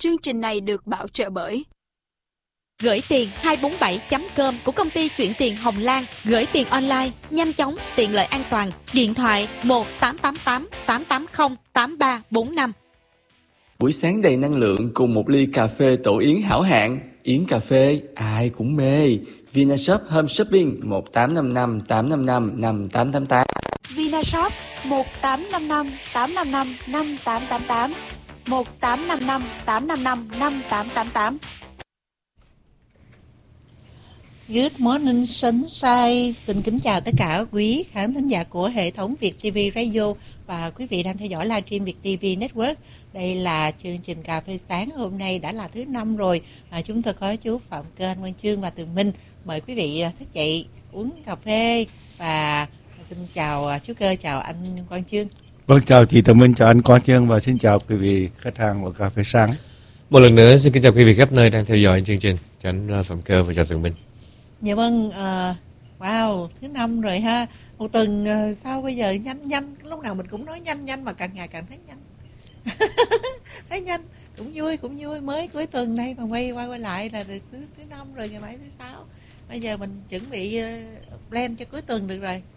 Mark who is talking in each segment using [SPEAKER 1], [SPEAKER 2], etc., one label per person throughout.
[SPEAKER 1] Chương trình này được bảo trợ bởi
[SPEAKER 2] Gửi tiền 247.com của công ty chuyển tiền Hồng Lan. Gửi tiền online, nhanh chóng, tiện lợi, an toàn. Điện thoại 1-888-880-8345.
[SPEAKER 3] Buổi sáng đầy năng lượng cùng một ly cà phê tổ yến hảo hạng. Yến cà phê ai cũng mê. Vinashop Home Shopping 1855 855 5888.
[SPEAKER 1] Vinashop 1855 855 5888 1855 855 5888.
[SPEAKER 4] Good morning sunshine. Xin kính chào tất cả quý khán thính giả của hệ thống Việt TV Radio và quý vị đang theo dõi livestream Việt TV Network. Đây là chương trình cà phê sáng hôm nay đã là thứ 5 rồi. Chúng tôi có chú Phạm Cơ, anh Quang Chương và Tường Minh. Mời quý vị thức dậy uống cà phê và xin chào chú Cơ, chào anh Quang Chương.
[SPEAKER 5] Vâng, chào chị Tường Minh, chào anh Quang Chương và xin chào quý vị khách hàng của cà phê sáng.
[SPEAKER 6] Một lần nữa xin kính chào quý vị khắp nơi đang theo dõi chương trình. Chào anh Phạm Cơ và chào Tường Minh.
[SPEAKER 4] Dạ vâng, wow, thứ 5 rồi ha. Một tuần sau bây giờ nhanh, lúc nào mình cũng nói nhanh mà càng ngày càng thấy nhanh. Thấy nhanh, cũng vui, mới cuối tuần này mà quay lại là được thứ 5 rồi, ngày mai thứ 6. Bây giờ mình chuẩn bị plan cho cuối tuần được rồi.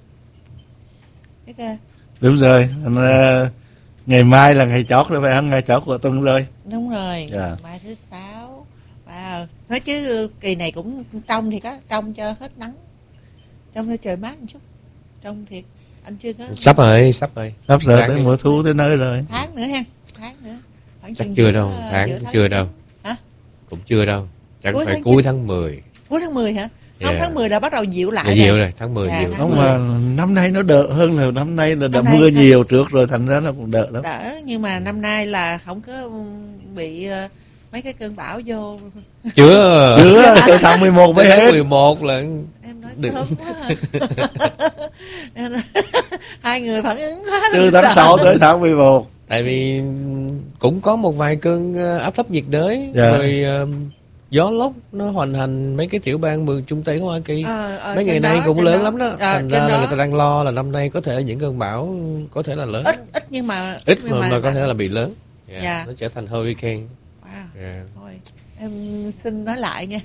[SPEAKER 5] Đúng rồi, ngày mai là ngày chót rồi phải không? Ngày chót của tuần rồi.
[SPEAKER 4] Đúng rồi,
[SPEAKER 5] yeah.
[SPEAKER 4] Mai thứ 6. Wow, nói chứ kỳ này cũng trong thì có trong cho hết nắng, trong cho trời mát một chút, trong thiệt anh chưa có.
[SPEAKER 6] Sắp rồi
[SPEAKER 5] tới mùa thu tới nơi rồi.
[SPEAKER 4] Tháng nữa ha, khoảng
[SPEAKER 6] chắc chưa đâu, tháng cũng chưa đâu.
[SPEAKER 4] Hả?
[SPEAKER 6] Cũng chưa đâu, chắc phải cuối tháng 10.
[SPEAKER 4] Cuối tháng 10 hả? Không, tháng 10 là bắt đầu dịu lại.
[SPEAKER 6] Dịu rồi, tháng 10 dịu.
[SPEAKER 5] Không mà năm nay nó đỡ hơn là năm nay là đã mưa nhiều trước rồi thành ra nó cũng đỡ lắm.
[SPEAKER 4] Đỡ, nhưng mà năm nay là không có bị mấy cái cơn bão vô.
[SPEAKER 6] Chưa
[SPEAKER 5] từ tháng 11 mới hết.
[SPEAKER 6] Tháng 11 là
[SPEAKER 4] em nói sớm quá hai người phản ứng quá.
[SPEAKER 5] Từ tháng 6 tới tháng 11.
[SPEAKER 6] Tại vì cũng có một vài cơn áp thấp nhiệt đới rồi gió lốc nó hoành hành mấy cái tiểu bang miền Trung Tây của Hoa Kỳ. Mấy ngày nay cũng lớn lắm đó. Thành ra là người ta đang lo là năm nay có thể những cơn bão có thể là lớn.
[SPEAKER 4] Ít nhưng mà
[SPEAKER 6] có thể là bị lớn. Nó trở thành hurricane.
[SPEAKER 4] Thôi em xin nói lại nha.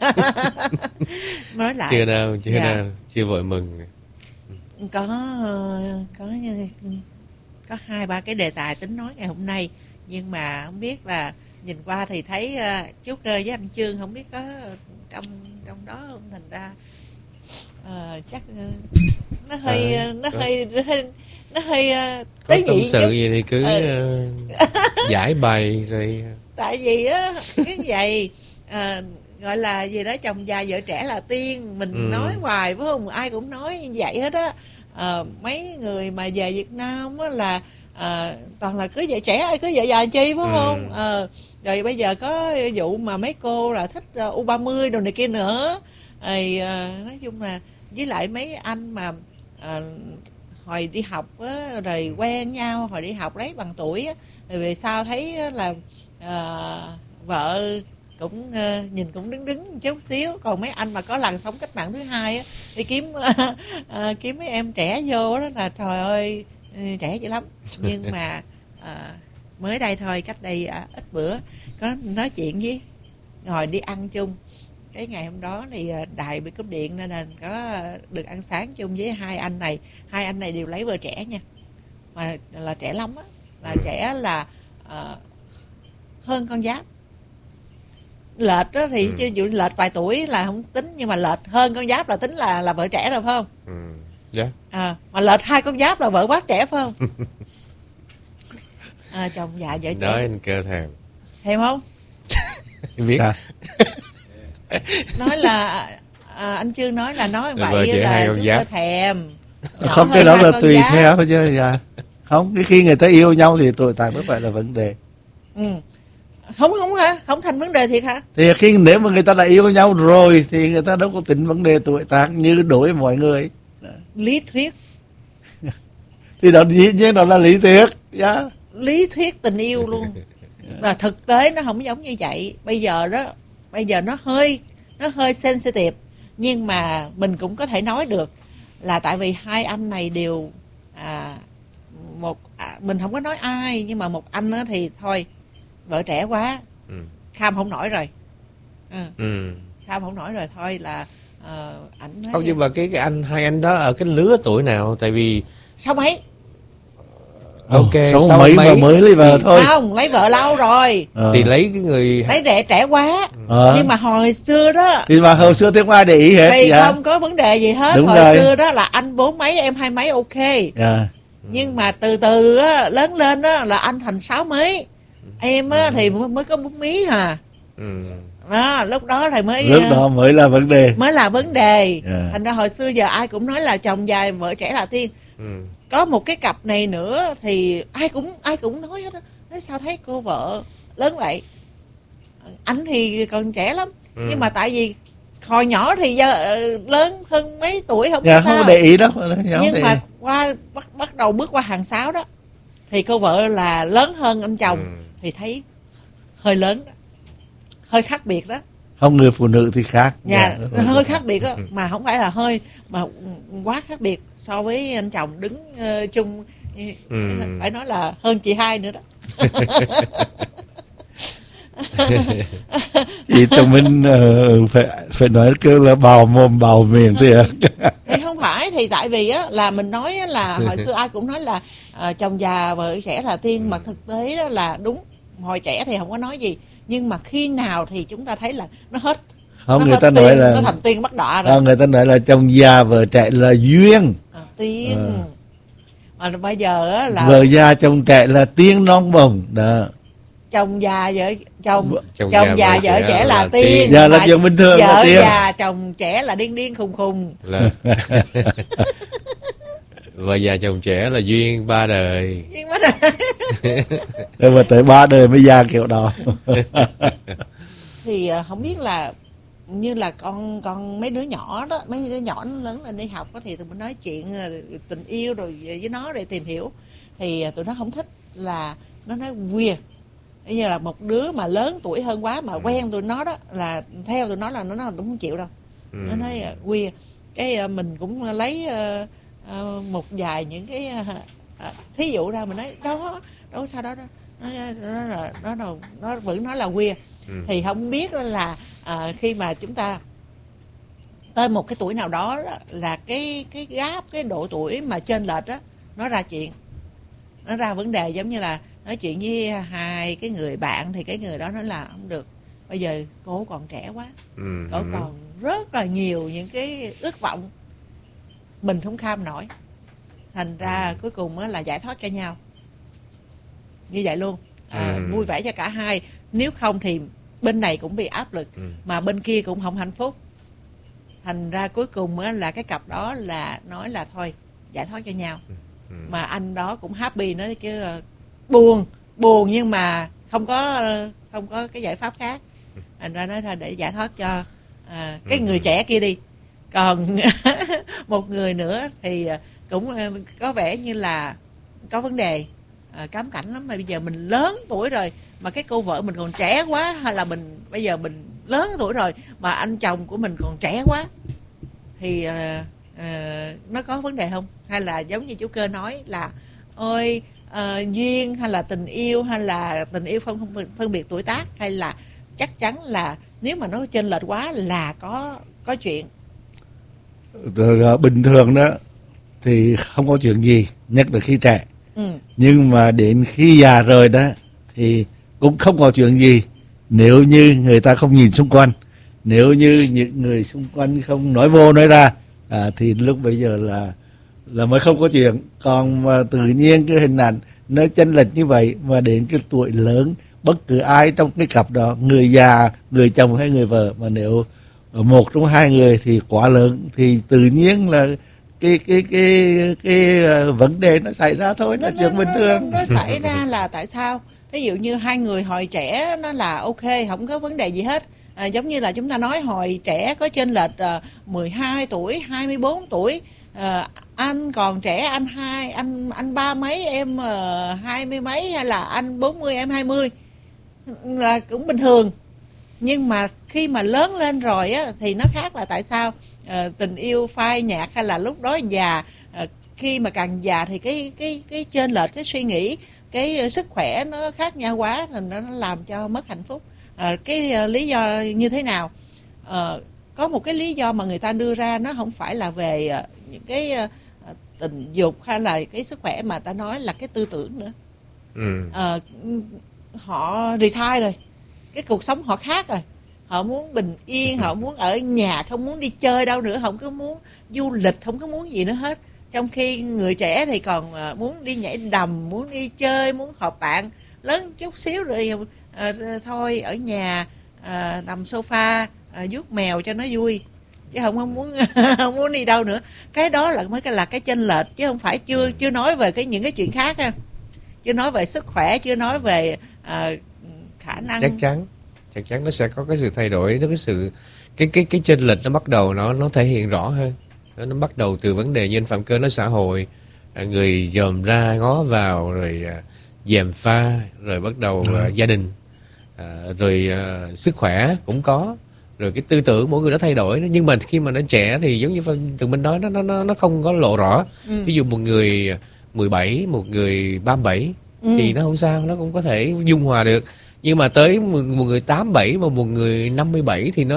[SPEAKER 4] Nói lại.
[SPEAKER 6] Chưa vội mừng.
[SPEAKER 4] Có 2-3 cái đề tài tính nói ngày hôm nay, nhưng mà không biết là nhìn qua thì thấy chú Cơ với anh Chương không biết có trong đó không, thành ra chắc nó hơi
[SPEAKER 6] có tâm sự gì thì cứ giải bày rồi.
[SPEAKER 4] Tại vì á cái vậy gọi là gì đó, chồng già vợ trẻ là tiên, mình nói hoài phải không, ai cũng nói như vậy hết á. Mấy người mà về Việt Nam á là toàn là cưới vợ trẻ, ai cưới vợ già chi phải không? Rồi bây giờ có vụ mà mấy cô là thích U30 đồ này kia nữa. Rồi nói chung là với lại mấy anh mà hồi đi học á, rồi quen nhau hồi đi học lấy bằng tuổi á, rồi về sau thấy là vợ cũng nhìn cũng đứng chút xíu. Còn mấy anh mà có làn sóng cách mạng thứ hai á, đi kiếm mấy em trẻ vô đó là trời ơi trẻ dữ lắm. Nhưng mà mới đây thôi, cách đây ít bữa có nói chuyện với, ngồi đi ăn chung. Cái ngày hôm đó thì đài bị cúp điện nên là có được ăn sáng chung với hai anh này. Hai anh này đều lấy vợ trẻ nha, mà là trẻ lắm á, là trẻ là hơn con Giáp. Lệch đó thì chưa dụ lệch vài tuổi là không tính, nhưng mà lệch hơn con Giáp là tính là vợ trẻ rồi phải không? Mà lệch 2 con Giáp là vợ quá trẻ phải không? Chồng già vợ trẻ.
[SPEAKER 6] Nói anh Cơ thèm.
[SPEAKER 4] Thèm không?
[SPEAKER 6] Biết.
[SPEAKER 4] Nói là anh Chương nói là nói vậy là chúng tôi thèm.
[SPEAKER 5] Không, cái đó là tùy theo thôi chứ. Không, khi người ta yêu nhau thì tuổi tác mới phải là vấn đề.
[SPEAKER 4] Không hả? Không thành vấn đề thiệt hả?
[SPEAKER 5] Thì khi nếu mà người ta đã yêu nhau rồi thì người ta đâu có tính vấn đề tuổi tác như đối với mọi người.
[SPEAKER 4] Lý thuyết.
[SPEAKER 5] Thì đó dĩ nhiên đó là lý thuyết.
[SPEAKER 4] Lý thuyết tình yêu luôn. Và thực tế nó không giống như vậy. Bây giờ nó hơi sensitive, nhưng mà mình cũng có thể nói được là tại vì hai anh này đều mình không có nói ai, nhưng mà một anh thì thôi vợ trẻ quá, kham không nổi rồi. Kham không nổi rồi thôi là ảnh
[SPEAKER 6] không. Nhưng mà cái hai anh đó ở cái lứa tuổi nào? Tại vì
[SPEAKER 4] sáu mấy.
[SPEAKER 5] Ok, sáu mấy mà mới lấy vợ thôi.
[SPEAKER 4] Không, lấy vợ lâu rồi.
[SPEAKER 6] Thì lấy cái người
[SPEAKER 4] lấy trẻ quá. Nhưng mà hồi xưa đó
[SPEAKER 5] thì mà hồi xưa tiếng ai để ý hết
[SPEAKER 4] thì không có vấn đề gì hết. Đúng hồi rồi. Xưa đó là anh 4 mấy em 2 mấy ok. Nhưng mà từ từ á, lớn lên á, là anh thành 6 mấy. Em á, thì mới có 4 mí hà. Đó, lúc đó mới
[SPEAKER 5] là vấn đề.
[SPEAKER 4] Mới là vấn đề. Thành ra hồi xưa giờ ai cũng nói là chồng dài vợ trẻ là tiên. Có một cái cặp này nữa thì ai cũng nói hết đó. Nói sao thấy cô vợ lớn vậy? Anh thì còn trẻ lắm. Nhưng mà tại vì hồi nhỏ thì giờ lớn hơn mấy tuổi không sao.
[SPEAKER 5] Không để ý đâu.
[SPEAKER 4] Nhưng mà bắt đầu bước qua hàng 6 đó thì cô vợ là lớn hơn anh chồng. Thì thấy hơi lớn đó. Hơi khác biệt đó.
[SPEAKER 5] Không, người phụ nữ thì khác.
[SPEAKER 4] Hơi khác biệt đó. Mà không phải là hơi mà quá khác biệt so với anh chồng đứng chung. Phải nói là hơn chị hai nữa đó.
[SPEAKER 5] Chị tụi mình phải nói kêu là bào mồm bào miệng thì
[SPEAKER 4] thì không phải, thì tại vì á là mình nói là hồi xưa ai cũng nói là chồng già vợ trẻ là tiên, mà thực tế đó là đúng. Hồi trẻ thì không có nói gì, nhưng mà khi nào thì chúng ta thấy là nó hết.
[SPEAKER 5] Không,
[SPEAKER 4] nó
[SPEAKER 5] người
[SPEAKER 4] hết
[SPEAKER 5] ta
[SPEAKER 4] tiên,
[SPEAKER 5] nói là
[SPEAKER 4] nó thành tiên bắt đọa rồi.
[SPEAKER 5] Người ta nói là chồng già vợ trẻ là duyên.
[SPEAKER 4] Tiên. Mà bây giờ á là
[SPEAKER 5] vợ già chồng trẻ là tiên non bồng đó.
[SPEAKER 4] Chồng già vợ trẻ là tiên.
[SPEAKER 5] Dạ là chuyện bình thường.
[SPEAKER 4] Vợ già chồng trẻ là điên khùng khùng.
[SPEAKER 6] Vợ già chồng trẻ là duyên ba đời.
[SPEAKER 4] Duyên ba đời.
[SPEAKER 5] Mà tới 3 đời mới già kiểu đó.
[SPEAKER 4] Thì không biết là như là con mấy đứa nhỏ đó, mấy đứa nhỏ nó lớn lên đi học đó, thì tụi mình nói chuyện tình yêu rồi với nó để tìm hiểu, thì tụi nó không thích là nó nói queer. Như là một đứa mà lớn tuổi hơn quá mà quen tụi nó đó, là theo tụi nó là nó cũng không chịu đâu. Nó nói queer. Cái mình cũng lấy một vài những cái thí dụ ra, mình nói đâu sao đó nó vẫn nói là queer. Thì không biết là khi mà chúng ta tới một cái tuổi nào đó, là cái gap, cái độ tuổi mà chênh lệch đó, nó ra chuyện, nó ra vấn đề. Giống như là nói chuyện với hai cái người bạn, thì cái người đó nói là không được, bây giờ cô còn trẻ quá, cô còn rất là nhiều những cái ước vọng mình không kham nổi. Thành ra cuối cùng là giải thoát cho nhau như vậy luôn. Vui vẻ cho cả hai. Nếu không thì bên này cũng bị áp lực, mà bên kia cũng không hạnh phúc. Thành ra cuối cùng là cái cặp đó là nói là thôi giải thoát cho nhau. Mà anh đó cũng happy, nói chứ buồn nhưng mà không có cái giải pháp khác. Thành ra nói là để giải thoát cho cái người trẻ kia đi. Còn một người nữa thì cũng có vẻ như là có vấn đề, cám cảnh lắm. Mà bây giờ mình lớn tuổi rồi mà cái cô vợ mình còn trẻ quá, hay là bây giờ mình lớn tuổi rồi mà anh chồng của mình còn trẻ quá, thì nó có vấn đề không? Hay là giống như chú Cơ nói là ôi duyên, hay là tình yêu, hay là tình yêu không phân biệt tuổi tác, hay là chắc chắn là nếu mà nó chênh lệch quá là có chuyện.
[SPEAKER 5] Bình thường đó thì không có chuyện gì, nhất là khi trẻ. Nhưng mà đến khi già rồi đó thì cũng không có chuyện gì, nếu như người ta không nhìn xung quanh, nếu như những người xung quanh không nói vô nói ra, thì lúc bây giờ là mới không có chuyện. Còn mà tự nhiên cái hình ảnh nó chênh lệch như vậy, mà đến cái tuổi lớn, bất cứ ai trong cái cặp đó, người già, người chồng hay người vợ, mà nếu một trong hai người thì quá lớn, thì tự nhiên là cái vấn đề nó xảy ra thôi, là chuyện bình thường.
[SPEAKER 4] Nó xảy ra là tại sao? Ví dụ như hai người hồi trẻ nó là ok, không có vấn đề gì hết. Giống như là chúng ta nói hồi trẻ có chênh lệch 12 tuổi, 24 tuổi, anh còn trẻ, anh 3 mấy, em 20 mấy, hay là anh 40, em 20, là cũng bình thường. Nhưng mà khi mà lớn lên rồi á, thì nó khác là tại sao? Tình yêu phai nhạt, hay là lúc đó già, khi mà càng già thì cái chênh lệch, cái suy nghĩ, cái sức khỏe nó khác nhau quá thì nó làm cho mất hạnh phúc. Cái lý do như thế nào? Có một cái lý do mà người ta đưa ra nó không phải là về những cái tình dục hay là cái sức khỏe, mà ta nói là cái tư tưởng nữa. Họ retire rồi, cái cuộc sống họ khác rồi, họ muốn bình yên, họ muốn ở nhà, không muốn đi chơi đâu nữa, không có muốn du lịch, không có muốn gì nữa hết. Trong khi người trẻ thì còn muốn đi nhảy đầm, muốn đi chơi, muốn họp bạn. Lớn chút xíu rồi thôi ở nhà nằm sofa vuốt mèo cho nó vui, chứ không muốn không muốn đi đâu nữa. Cái đó là mới là cái chênh lệch, chứ không phải chưa nói về những cái chuyện khác ha. Chưa nói về sức khỏe, chưa nói về khả năng.
[SPEAKER 6] Chắc chắn nó sẽ có cái sự thay đổi, nó cái sự cái chênh lệch nó bắt đầu nó thể hiện rõ hơn. Nó bắt đầu từ vấn đề như anh Phạm Cơ nói, xã hội, người dòm ra ngó vào, rồi gièm pha, rồi bắt đầu gia đình, rồi sức khỏe cũng có, rồi cái tư tưởng mỗi người nó thay đổi. Nhưng mà khi mà nó trẻ thì giống như Tường Minh nói, nó không có lộ rõ. Ví dụ một người 17, một người 37 thì nó không sao, nó cũng có thể dung hòa được. Nhưng mà tới một người 87 và một người 57 thì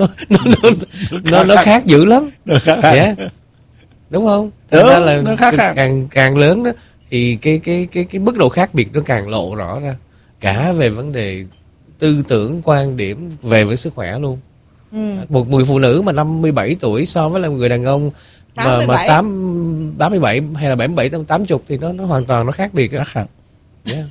[SPEAKER 6] nó khác dữ lắm. Yeah. Đúng không? Thật ra là nó càng lớn đó thì cái mức độ khác biệt nó càng lộ rõ ra, cả về vấn đề tư tưởng, quan điểm về với sức khỏe luôn. Một người phụ nữ mà 57 tuổi so với là một người đàn ông mà 87 hay là 77 80 thì nó hoàn toàn nó khác biệt á. Yeah.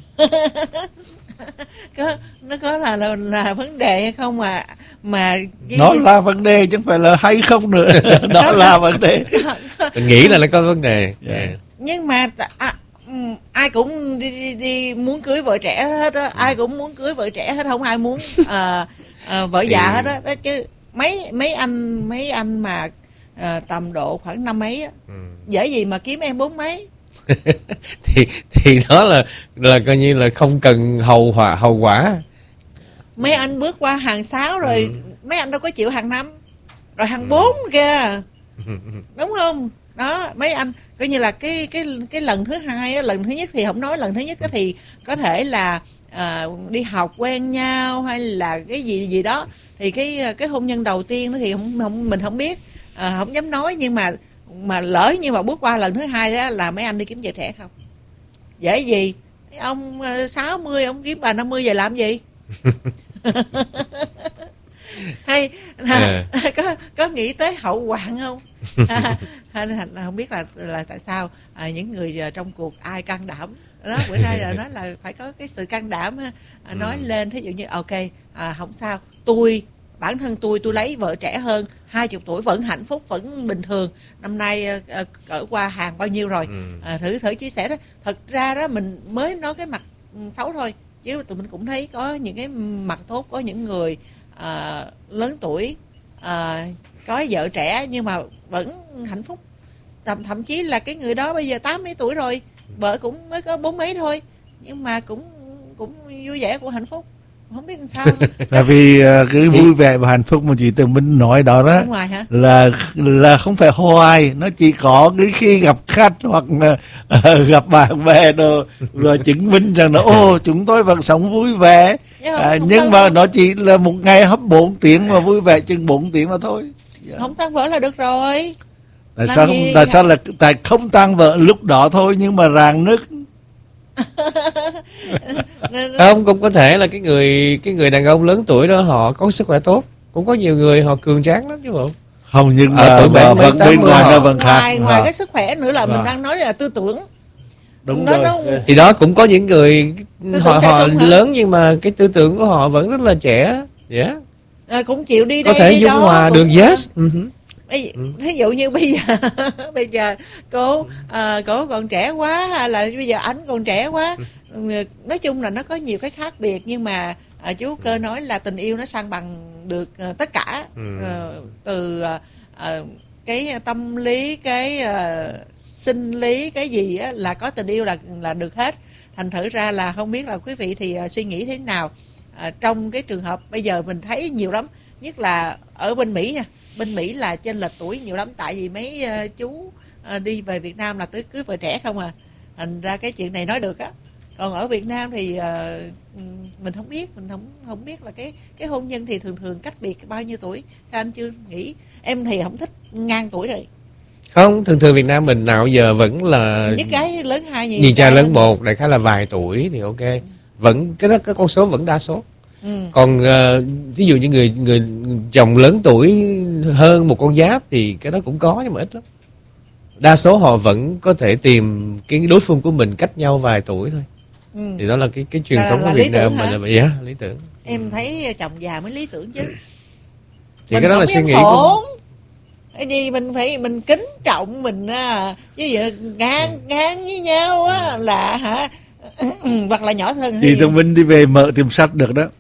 [SPEAKER 4] Nó có là vấn đề hay không mà
[SPEAKER 5] nó là vấn đề chứ không phải là hay không nữa. Đó là vấn đề.
[SPEAKER 6] Mình nghĩ là nó có vấn đề. Yeah.
[SPEAKER 4] Nhưng mà ai cũng đi muốn cưới vợ trẻ hết á, ai cũng muốn cưới vợ trẻ hết, không ai muốn vợ già hết á. Đó chứ mấy anh mà tầm độ khoảng 50 á, dễ gì mà kiếm em 40 mấy.
[SPEAKER 6] thì đó là coi như là không cần hậu quả.
[SPEAKER 4] Mấy anh bước qua hàng 6 rồi, mấy anh đâu có chịu hàng 5 rồi hàng 4 kìa, đúng không? Đó, mấy anh coi như là cái lần thứ hai á, lần thứ nhất thì không nói, lần thứ nhất thì có thể là đi học quen nhau hay là cái gì đó, thì cái hôn nhân đầu tiên đó thì mình không biết, không dám nói, nhưng mà lỡ như mà bước qua lần thứ hai đó là mấy anh đi kiếm vợ trẻ không. Dễ gì ông 60 ông kiếm bà 50 về làm gì? Hay có nghĩ tới hậu hoạn không? Hay là không biết là tại sao những người trong cuộc ai can đảm đó. Bữa nay là nói là phải có cái sự can đảm, nói lên, thí dụ như ok, không sao, bản thân tôi lấy vợ trẻ hơn 20 tuổi vẫn hạnh phúc, vẫn bình thường. Năm nay cỡ qua hàng bao nhiêu rồi? Thử chia sẻ đó. Thật ra đó mình mới nói cái mặt xấu thôi, chứ tụi mình cũng thấy có những cái mặt tốt. Có những người lớn tuổi có vợ trẻ nhưng mà vẫn hạnh phúc. Thậm chí là cái người đó bây giờ 80 tuổi rồi, vợ cũng mới có 40 mấy thôi, nhưng mà cũng vui vẻ, cũng hạnh phúc. Không biết làm sao.
[SPEAKER 5] Tại vì cái vui vẻ và hạnh phúc mà chị Tường Minh nói đó là không phải hoài, nó chỉ có cái khi gặp khách hoặc gặp bạn bè rồi chứng minh rằng là chúng tôi vẫn sống vui vẻ. Nhưng mà nó chỉ là một ngày hấp 4 tiếng mà vui vẻ chừng 4 tiếng là thôi.
[SPEAKER 4] Không tan vỡ là được rồi.
[SPEAKER 5] Tại sao là tại không tan vỡ lúc đó thôi, nhưng mà ràng nứt.
[SPEAKER 6] Không, cũng có thể là cái người đàn ông lớn tuổi đó họ có sức khỏe tốt, cũng có nhiều người họ cường tráng lắm chứ bộ.
[SPEAKER 5] Không, nhưng mà vẫn bên ngoài nó vẫn khác.
[SPEAKER 4] Ngoài cái sức khỏe nữa là mình đang nói là tư tưởng.
[SPEAKER 5] Đúng rồi.
[SPEAKER 6] Thì đó cũng có những người họ lớn nhưng mà cái tư tưởng của họ vẫn rất là trẻ. Yeah.
[SPEAKER 4] Cũng chịu đi
[SPEAKER 6] có
[SPEAKER 4] đây
[SPEAKER 6] thể dung hòa được. Yes.
[SPEAKER 4] Ví dụ như bây giờ cô còn trẻ quá, hay là bây giờ anh còn trẻ quá. Nói chung là nó có nhiều cái khác biệt, nhưng mà chú Cơ nói là tình yêu nó san bằng được tất cả. Từ cái tâm lý, cái sinh lý, cái gì á, là có tình yêu là được hết. Thành thử ra là không biết là quý vị thì suy nghĩ thế nào trong cái trường hợp bây giờ mình thấy nhiều lắm, nhất là ở bên Mỹ nha. Bên Mỹ là chênh lệch tuổi nhiều lắm, tại vì mấy chú đi về Việt Nam là tới cưới vợ trẻ không à. Thành ra cái chuyện này nói được á. Còn ở Việt Nam thì mình không biết là cái hôn nhân thì thường cách biệt bao nhiêu tuổi. Các anh chưa nghĩ, em thì không thích ngang tuổi rồi.
[SPEAKER 6] Không, thường Việt Nam mình nào giờ vẫn là
[SPEAKER 4] nhất gái lớn 2,
[SPEAKER 6] nhiều trai lớn 1, đại khái là vài tuổi thì ok. Vẫn cái con số vẫn đa số. Còn ví dụ như người chồng lớn tuổi hơn một con giáp thì cái đó cũng có nhưng mà ít lắm. Đa số họ vẫn có thể tìm cái đối phương của mình cách nhau vài tuổi thôi. Thì đó là cái truyền thống của Việt Nam mà là vậy lý tưởng.
[SPEAKER 4] Em thấy chồng già mới lý tưởng chứ.
[SPEAKER 6] Thì cái đó là suy nghĩ của
[SPEAKER 4] cái gì mình kính trọng mình chứ vậy ngang với nhau á là hả hoặc là nhỏ hơn
[SPEAKER 5] thì thông minh đi về mở tiệm sách được đó.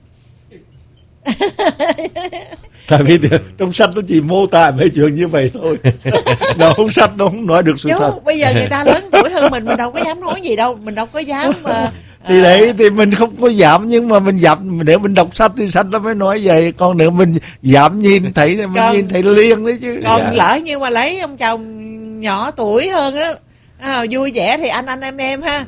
[SPEAKER 5] Tại vì trong sách nó chỉ mô tả mấy chuyện như vậy thôi. Đâu không sách nó không nói được sự thật.
[SPEAKER 4] Bây giờ người ta lớn tuổi hơn mình đâu có dám nói gì đâu, mình đâu có dám
[SPEAKER 5] thì đấy thì mình không có dám, nhưng mà mình dám để mình đọc sách thì sách nó mới nói vậy. Còn nếu mình dám nhìn thấy thì mình nhìn thấy liền đấy chứ.
[SPEAKER 4] Còn lỡ như mà lấy ông chồng nhỏ tuổi hơn á, vui vẻ thì anh em ha,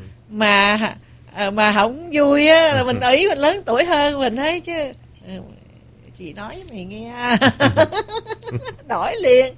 [SPEAKER 4] mà không vui á, mình ý mình lớn tuổi hơn mình thấy chứ. Chị nói với mày nghe đổi liền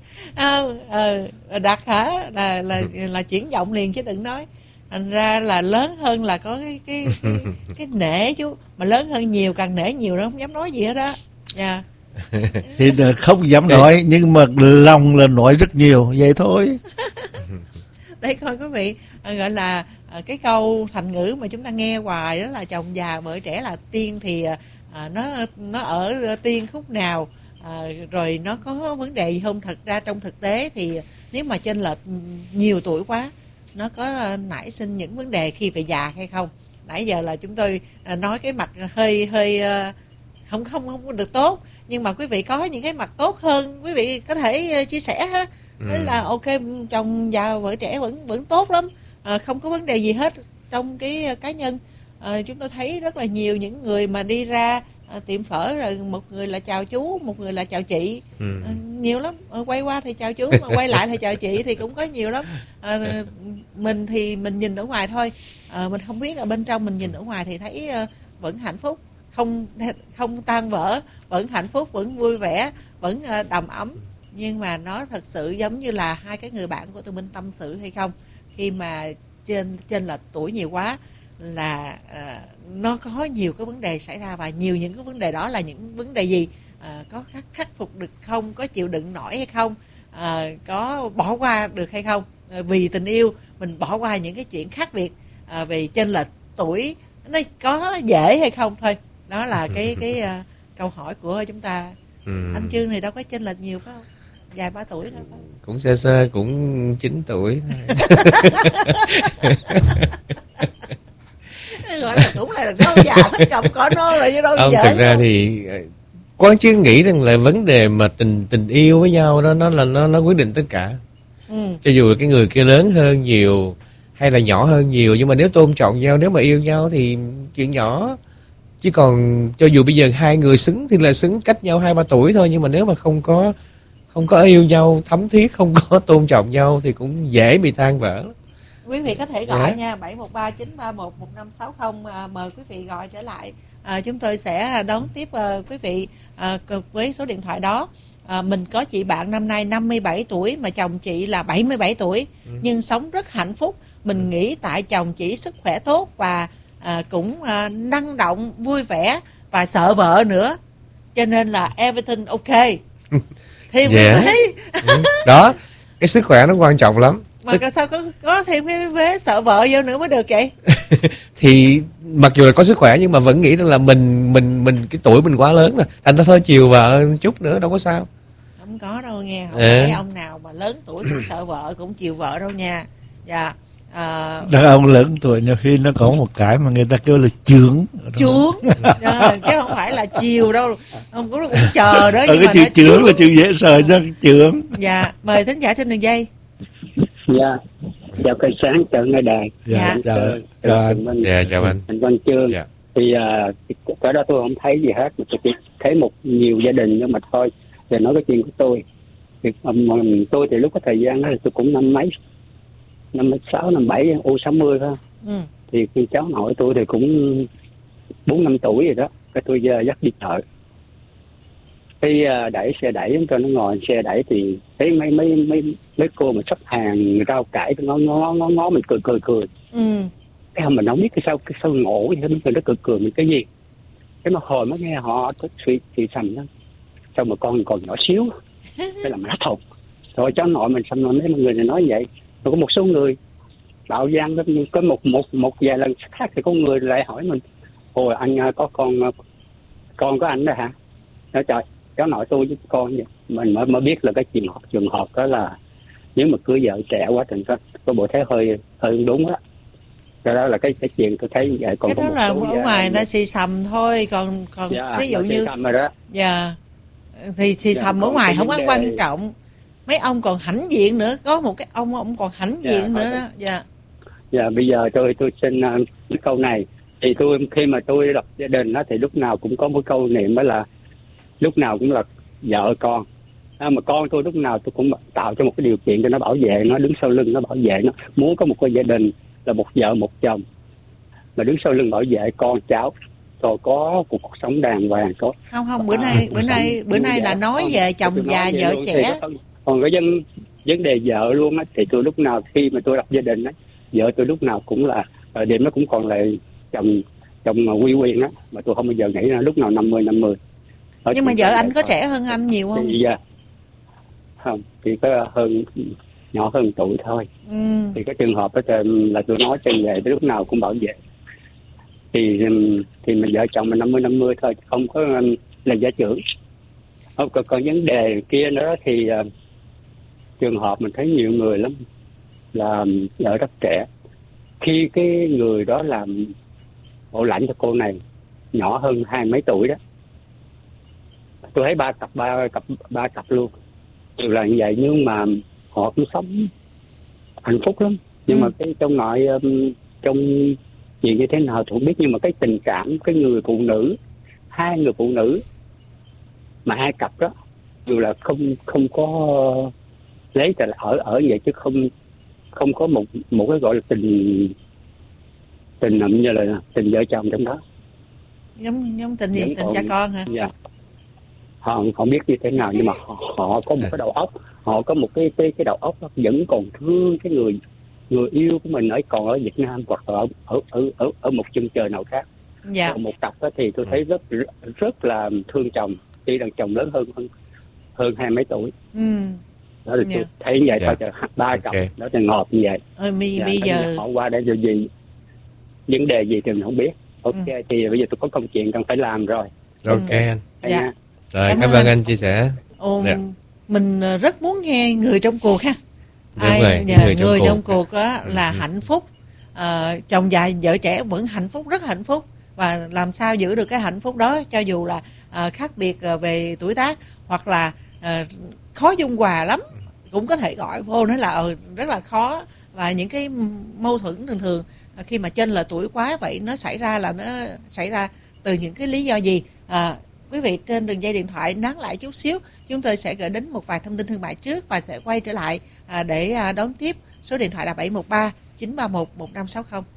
[SPEAKER 4] đặt hả là chuyển giọng liền chứ đừng nói. Thành ra là lớn hơn là có cái nể chú, mà lớn hơn nhiều càng nể nhiều, nó không dám nói gì hết đó. Yeah.
[SPEAKER 5] Thì không dám nói nhưng mà lòng là nói rất nhiều vậy thôi.
[SPEAKER 4] Đây coi quý vị, gọi là cái câu thành ngữ mà chúng ta nghe hoài đó là chồng già vợ trẻ là tiên, thì nó ở tiên khúc nào, rồi nó có vấn đề gì không? Thật ra trong thực tế thì nếu mà chênh lệch nhiều tuổi quá, nó có nảy sinh những vấn đề khi về già hay không? Nãy giờ là chúng tôi nói cái mặt hơi không được tốt, nhưng mà quý vị có những cái mặt tốt hơn, quý vị có thể chia sẻ ha. Thế là ok, chồng già vợ trẻ vẫn tốt lắm, không có vấn đề gì hết trong cái cá nhân. Chúng tôi thấy rất là nhiều những người mà đi ra tiệm phở rồi một người là chào chú, một người là chào chị, nhiều lắm. Quay qua thì chào chú, mà quay lại thì chào chị thì cũng có nhiều lắm. Mình thì mình nhìn ở ngoài thôi, mình không biết ở bên trong, mình nhìn ở ngoài thì thấy vẫn hạnh phúc, không tan vỡ, vẫn hạnh phúc, vẫn vui vẻ, vẫn đầm ấm. Nhưng mà nó thật sự giống như là hai cái người bạn của tụi mình tâm sự hay không, khi mà trên lệch tuổi nhiều quá là nó có nhiều cái vấn đề xảy ra, và nhiều những cái vấn đề đó là những vấn đề gì, có khắc phục được không, có chịu đựng nổi hay không, có bỏ qua được hay không. Vì tình yêu mình bỏ qua những cái chuyện khác biệt về chênh lệch tuổi, nó có dễ hay không thôi. Đó là cái câu hỏi của chúng ta. Anh Chương này đâu có chênh lệch nhiều phải không? Vài 3 tuổi thôi phải?
[SPEAKER 6] Cũng sơ cũng 9 tuổi thôi.
[SPEAKER 4] Gọi là cũng là con già thích chồng cỏ nô rồi chứ đâu.
[SPEAKER 6] Không, thực ra thì Quang Chuyên nghĩ rằng là vấn đề mà tình yêu với nhau đó nó quyết định tất cả. Cho dù là cái người kia lớn hơn nhiều hay là nhỏ hơn nhiều, nhưng mà nếu tôn trọng nhau, nếu mà yêu nhau thì chuyện nhỏ. Chứ còn cho dù bây giờ hai người xứng thì là xứng cách nhau 2-3 tuổi thôi, nhưng mà nếu mà không có yêu nhau thấm thiết, không có tôn trọng nhau thì cũng dễ bị tan vỡ.
[SPEAKER 4] Quý vị có thể gọi nha, 713-931-1560, mời quý vị gọi trở lại. Chúng tôi sẽ đón tiếp quý vị với số điện thoại đó. Mình có chị bạn năm nay 57 tuổi mà chồng chị là 77 tuổi, nhưng sống rất hạnh phúc. Mình nghĩ tại chồng chị sức khỏe tốt và cũng năng động, vui vẻ và sợ vợ nữa, cho nên là everything ok. Thì mình thấy
[SPEAKER 6] đó, cái sức khỏe nó quan trọng lắm.
[SPEAKER 4] Mà sao có thêm cái vế sợ vợ vô nữa mới được vậy?
[SPEAKER 6] Thì mặc dù là có sức khỏe nhưng mà vẫn nghĩ rằng là mình cái tuổi mình quá lớn rồi, thành ra thôi chiều vợ chút nữa đâu có sao.
[SPEAKER 4] Không có đâu nghe, không phải ông nào mà lớn tuổi cũng sợ vợ, cũng chiều vợ đâu nha. Dạ.
[SPEAKER 5] Đàn ông lớn tuổi nhiều khi nó có một cái mà người ta kêu là chướng,
[SPEAKER 4] chứ không phải là chiều đâu, không có cũng chờ đó.
[SPEAKER 5] Cái chữ chướng là chữ dễ sợ cho chướng.
[SPEAKER 4] Dạ, mời thính giả trên đường dây.
[SPEAKER 7] Dạ, chào cây sáng, chào nghe đài.
[SPEAKER 5] Dạ, chào anh.
[SPEAKER 6] Dạ, chào anh.
[SPEAKER 7] Anh Văn Chương.
[SPEAKER 6] Dạ.
[SPEAKER 7] Thì cái đó tôi không thấy gì hết, mà tôi chỉ thấy nhiều gia đình, nhưng mà thôi, để nói cái chuyện của tôi. Thì tôi thì lúc có thời gian đó thì tôi cũng năm mấy 56, 57, U60 thôi. thì khi cháu nội tôi thì cũng 4-5 tuổi rồi đó, cái tôi dắt đi chợ, cái đẩy xe đẩy cho nó ngồi xe đẩy thì thấy mấy cô mà sắp hàng rau cải ngó mình cười. Cái hôm mình không biết cái sao ngộ vậy, nó cười mình cái gì, cái mà hồi mới nghe họ suy sầm đó, sao mà con còn nhỏ xíu, cái là mình hết hồn. Rồi cháu nội mình xong rồi mấy người này nói vậy, rồi có một số người đạo gian đó, có một vài lần khác thì có người lại hỏi mình, ôi anh có con của anh đó hả? Nói trời, cháu nội tôi với con vậy. Mình mới biết là cái trường hợp đó là nếu mà cưới vợ trẻ quá thì có bộ thấy hơi đúng đó. Đó là cái chuyện tôi thấy vậy. Còn
[SPEAKER 4] cái đó là ở ngoài ta xì xầm thôi, còn ví dụ như thì xì xầm ở ngoài không có quan trọng. Mấy ông còn hãnh diện nữa, có một cái ông còn hãnh diện nữa đó.
[SPEAKER 7] Bây giờ tôi xin cái câu này thì khi mà tôi lập gia đình đó thì lúc nào cũng có một câu niệm, đó là lúc nào cũng là vợ con. Mà con tôi lúc nào tôi cũng tạo cho một cái điều kiện cho nó bảo vệ, nó đứng sau lưng nó bảo vệ nó. Muốn có một cái gia đình là một vợ một chồng mà đứng sau lưng bảo vệ con cháu, rồi có cuộc sống đàng hoàng.
[SPEAKER 4] Không, bữa nay là nói về chồng già vợ trẻ.
[SPEAKER 7] Còn cái vấn đề vợ luôn á, thì tôi lúc nào khi mà tôi lập gia đình á, vợ tôi lúc nào cũng là điểm nó cũng còn là chồng quy quyền á, mà tôi không bao giờ nghĩ là lúc nào 50-50.
[SPEAKER 4] Nhưng mà vợ anh có trẻ hơn anh nhiều không?
[SPEAKER 7] Không, chỉ có nhỏ hơn tuổi thôi. Thì cái trường hợp đó là tôi nói trên về lúc nào cũng bảo vệ. Thì mình vợ chồng mình 50-50 thôi, không có là gia trưởng. Còn vấn đề kia nữa thì trường hợp mình thấy nhiều người lắm là vợ rất trẻ. Khi cái người đó làm bảo lãnh cho cô này nhỏ hơn 20 mấy tuổi đó, tôi thấy ba cặp luôn đều là như vậy, nhưng mà họ cũng sống hạnh phúc lắm. Nhưng mà cái trong nội trong gì như thế nào tôi không biết, nhưng mà cái tình cảm cái người phụ nữ, hai người phụ nữ mà hai cặp đó dù là không có lấy là ở vậy, chứ không có một cái gọi là tình như là tình vợ chồng trong đó.
[SPEAKER 4] Giống tình gì? Tình cha con hả?
[SPEAKER 7] Dạ. Họ không biết như thế nào, nhưng mà họ có một cái đầu óc, họ có một cái đầu óc vẫn còn thương cái người yêu của mình còn ở Việt Nam hoặc ở một chân trời nào khác.
[SPEAKER 4] Dạ.
[SPEAKER 7] Còn một cặp đó thì tôi thấy rất là thương chồng, tuy rằng chồng lớn hơn 20 mấy tuổi. Đó là tôi thấy như vậy thôi, ba cặp đó thì ngọt như vậy.
[SPEAKER 4] Bây giờ
[SPEAKER 7] họ qua đây rồi gì vấn đề gì thì mình không biết. Thì bây giờ tôi có công chuyện cần phải làm rồi.
[SPEAKER 6] Anh. Rồi, cảm ơn anh chia sẻ.
[SPEAKER 4] Mình rất muốn nghe người trong cuộc ha. Người trong cuộc đó là hạnh phúc. Chồng già vợ trẻ vẫn hạnh phúc, rất hạnh phúc. Và làm sao giữ được cái hạnh phúc đó, cho dù là khác biệt về tuổi tác hoặc là khó dung hòa lắm, cũng có thể gọi vô nói là rất là khó. Và những cái mâu thuẫn thường khi mà chênh lệch tuổi quá vậy, nó xảy ra từ những cái lý do gì? Quý vị trên đường dây điện thoại nán lại chút xíu, chúng tôi sẽ gửi đến một vài thông tin thương mại trước và sẽ quay trở lại để đón tiếp. Số điện thoại là 713 931 1560.